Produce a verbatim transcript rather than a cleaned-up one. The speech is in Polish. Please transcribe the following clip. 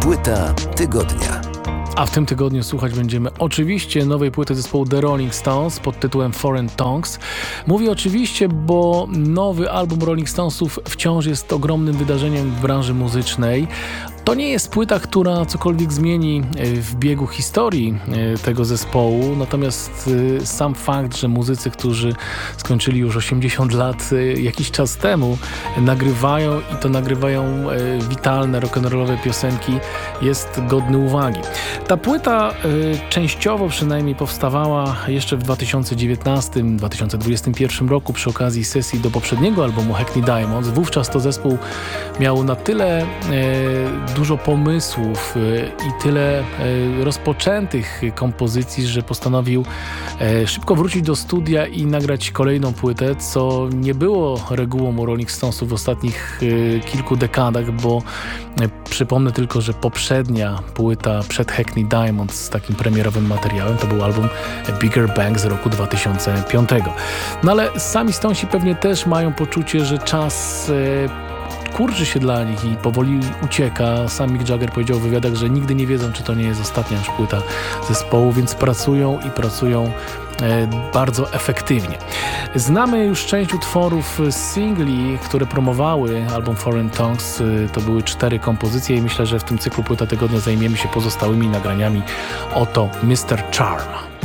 Płyta tygodnia. A w tym tygodniu słuchać będziemy oczywiście nowej płyty zespołu The Rolling Stones pod tytułem Foreign Tongues. Mówię oczywiście, bo nowy album Rolling Stonesów wciąż jest ogromnym wydarzeniem w branży muzycznej. To nie jest płyta, która cokolwiek zmieni w biegu historii tego zespołu, natomiast sam fakt, że muzycy, którzy skończyli już osiemdziesiąt lat jakiś czas temu, nagrywają i to nagrywają witalne, rock'n'rollowe piosenki, jest godny uwagi. Ta płyta częściowo przynajmniej powstawała jeszcze w dwa tysiące dziewiętnastym dwa tysiące dwudziestym pierwszym roku przy okazji sesji do poprzedniego albumu Hackney Diamonds. Wówczas to zespół miał na tyle dużo pomysłów i tyle rozpoczętych kompozycji, że postanowił szybko wrócić do studia i nagrać kolejną płytę, co nie było regułą u Rolling Stonesów w ostatnich kilku dekadach, bo przypomnę tylko, że poprzednia płyta przed Hackney Diamonds z takim premierowym materiałem to był album Bigger Bang z roku dwa tysiące piątego. No ale sami Stonesi pewnie też mają poczucie, że czas kurczy się dla nich i powoli ucieka. Sam Mick Jagger powiedział w wywiadach, że nigdy nie wiedzą, czy to nie jest ostatnia już płyta zespołu, więc pracują i pracują e, bardzo efektywnie. Znamy już część utworów singli, które promowały album Foreign Tongues. To były cztery kompozycje i myślę, że w tym cyklu Płyta Tygodnia zajmiemy się pozostałymi nagraniami. Oto mister Charm.